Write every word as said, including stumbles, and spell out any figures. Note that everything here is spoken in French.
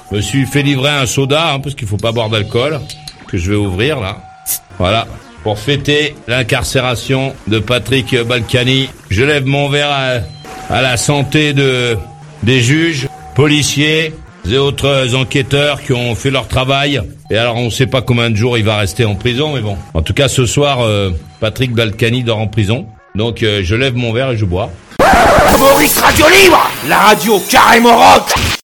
Je me suis fait livrer un soda, hein, parce qu'il faut pas boire d'alcool, que je vais ouvrir, là. Voilà. Pour fêter l'incarcération de Patrick Balkany, je lève mon verre à, à la santé de, des juges, policiers et autres enquêteurs qui ont fait leur travail. Et alors, on sait pas combien de jours il va rester en prison, mais bon. En tout cas, ce soir, euh, Patrick Balkany dort en prison. Donc, euh, je lève mon verre et je bois. Maurice Radio Libre, la radio carrément rock.